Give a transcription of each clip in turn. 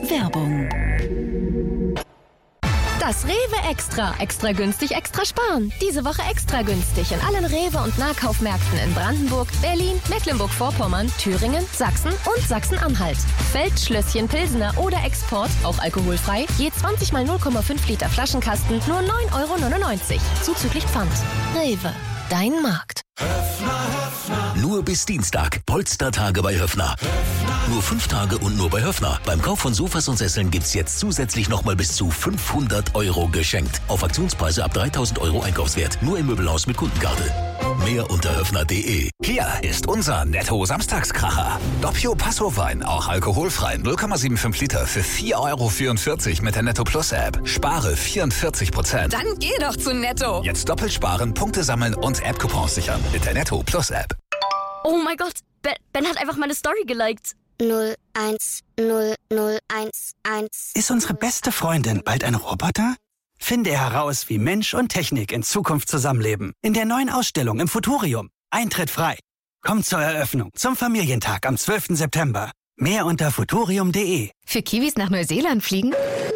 Werbung. Das Rewe Extra. Extra günstig, extra sparen. Diese Woche extra günstig in allen Rewe- und Nahkaufmärkten in Brandenburg, Berlin, Mecklenburg-Vorpommern, Thüringen, Sachsen und Sachsen-Anhalt. Feldschlösschen, Pilsener oder Export, auch alkoholfrei, je 20 mal 0,5 Liter Flaschenkasten, nur 9,99 €. Zuzüglich Pfand. Rewe. Dein Markt. Nur bis Dienstag. Polstertage bei Höffner. Nur 5 Tage und nur bei Höffner. Beim Kauf von Sofas und Sesseln gibt's jetzt zusätzlich nochmal bis zu 500 € geschenkt. Auf Aktionspreise ab 3.000 € Einkaufswert. Nur im Möbelhaus mit Kundenkarte. Mehr unter höffner.de. Hier ist unser Netto-Samstagskracher. Doppio Passo-Wein, auch alkoholfrei, 0,75 Liter für 4,44 € mit der Netto Plus App. Spare 44%. Dann geh doch zu Netto. Jetzt doppelt sparen, Punkte sammeln und App-Coupons sichern mit der Netto Plus App. Oh mein Gott, Ben hat einfach meine Story geliked. 0100111. Ist unsere beste Freundin bald ein Roboter? Finde heraus, wie Mensch und Technik in Zukunft zusammenleben. In der neuen Ausstellung im Futurium. Eintritt frei. Kommt zur Eröffnung zum Familientag am 12. September. Mehr unter futurium.de. Für Kiwis nach Neuseeland fliegen?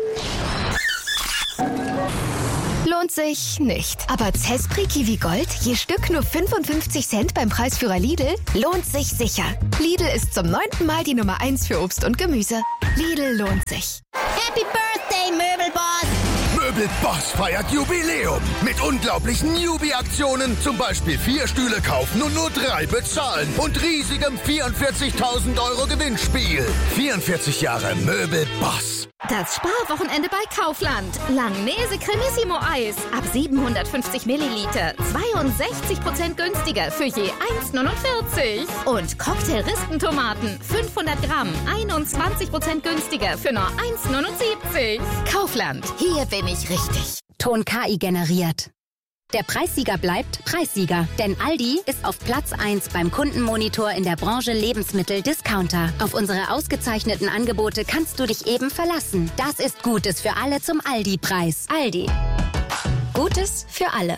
Lohnt sich nicht. Aber Zespri Kiwi Gold, je Stück nur 55 Cent beim Preisführer Lidl, lohnt sich sicher. Lidl ist zum 9. Mal die Nummer 1 für Obst und Gemüse. Lidl lohnt sich. Happy Birthday, Möbelboss! Möbelboss feiert Jubiläum mit unglaublichen Newbie-Aktionen. Zum Beispiel 4 Stühle kaufen und nur 3 bezahlen. Und riesigem 44.000 € Gewinnspiel. 44 Jahre Möbelboss. Das Sparwochenende bei Kaufland. Langnese Cremissimo Eis. Ab 750 Milliliter. 62% günstiger für je 1,49. Und Cocktail-Rispentomaten. 500 Gramm. 21% günstiger für nur 1,79. Kaufland. Hier bin ich richtig. Ton KI generiert. Der Preissieger bleibt Preissieger, denn Aldi ist auf Platz 1 beim Kundenmonitor in der Branche Lebensmittel-Discounter. Auf unsere ausgezeichneten Angebote kannst du dich eben verlassen. Das ist Gutes für alle zum Aldi-Preis. Aldi. Gutes für alle.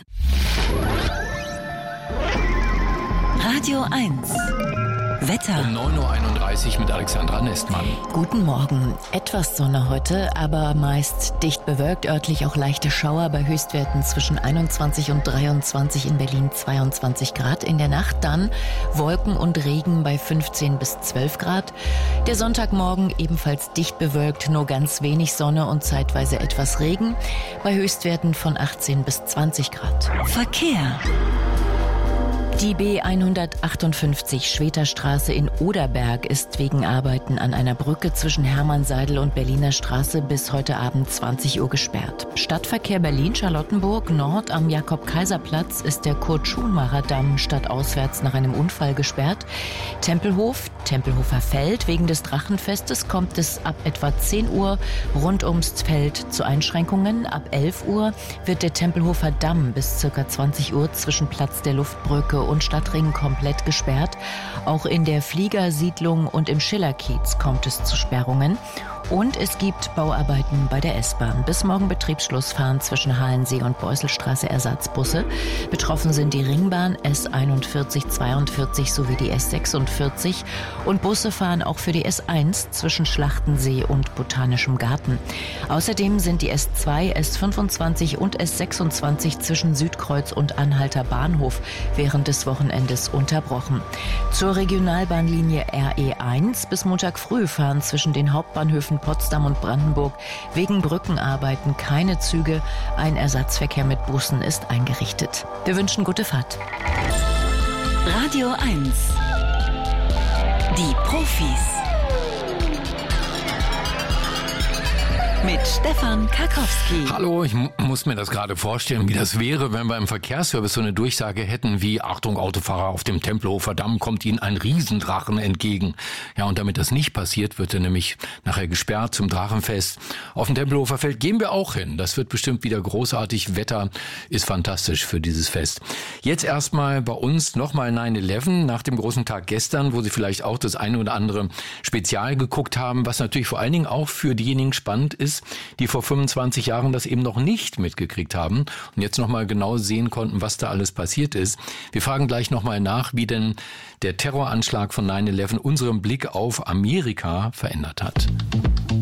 Radio 1. Wetter. Um 9.31 Uhr mit Alexandra Nestmann. Guten Morgen. Etwas Sonne heute, aber meist dicht bewölkt, örtlich auch leichte Schauer bei Höchstwerten zwischen 21 und 23, in Berlin 22 Grad. In der Nacht dann Wolken und Regen bei 15 bis 12 Grad. Der Sonntagmorgen ebenfalls dicht bewölkt, nur ganz wenig Sonne und zeitweise etwas Regen bei Höchstwerten von 18 bis 20 Grad. Verkehr. Die B158 Schweterstraße in Oderberg ist wegen Arbeiten an einer Brücke zwischen Hermannseidel und Berliner Straße bis heute Abend 20 Uhr gesperrt. Stadtverkehr Berlin-Charlottenburg Nord am Jakob-Kaiser-Platz ist der Kurt-Schumacher-Damm stadtauswärts nach einem Unfall gesperrt. Tempelhofer Feld, wegen des Drachenfestes kommt es ab etwa 10 Uhr rund ums Feld zu Einschränkungen. Ab 11 Uhr wird der Tempelhofer Damm bis ca. 20 Uhr zwischen Platz der Luftbrücke und Stadtring komplett gesperrt. Auch in der Fliegersiedlung und im Schillerkiez kommt es zu Sperrungen. Und es gibt Bauarbeiten bei der S-Bahn. Bis morgen Betriebsschluss fahren zwischen Halensee und Beuselstraße Ersatzbusse. Betroffen sind die Ringbahn S41, 42 sowie die S46. Und Busse fahren auch für die S1 zwischen Schlachtensee und Botanischem Garten. Außerdem sind die S2, S25 und S26 zwischen Südkreuz und Anhalter Bahnhof während des Wochenendes unterbrochen. Zur Regionalbahnlinie RE1 bis Montag früh fahren zwischen den Hauptbahnhöfen Potsdam und Brandenburg wegen Brückenarbeiten keine Züge. Ein Ersatzverkehr mit Bussen ist eingerichtet. Wir wünschen gute Fahrt. Radio 1. Die Profis. Mit Stefan Karkowski. Hallo, ich muss mir das gerade vorstellen, wie das wäre, wenn wir im Verkehrsservice so eine Durchsage hätten wie: Achtung, Autofahrer, auf dem Tempelhofer Damm kommt Ihnen ein Riesendrachen entgegen. Ja, und damit das nicht passiert, wird er nämlich nachher gesperrt zum Drachenfest. Auf dem Tempelhofer Feld gehen wir auch hin. Das wird bestimmt wieder großartig. Wetter ist fantastisch für dieses Fest. Jetzt erstmal bei uns nochmal 9/11 nach dem großen Tag gestern, wo Sie vielleicht auch das eine oder andere Spezial geguckt haben, was natürlich vor allen Dingen auch für diejenigen spannend ist, die vor 25 Jahren das eben noch nicht mitgekriegt haben und jetzt nochmal genau sehen konnten, was da alles passiert ist. Wir fragen gleich nochmal nach, wie denn der Terroranschlag von 9/11 unseren Blick auf Amerika verändert hat.